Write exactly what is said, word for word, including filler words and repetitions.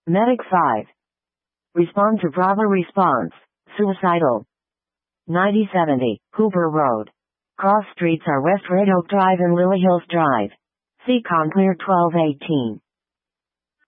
Medic five. Respond to Bravo response. Suicidal. ninety seventy, Hooper Road. Cross streets are West Red Oak Drive and Lily Hills Drive. Seacon clear twelve eighteen.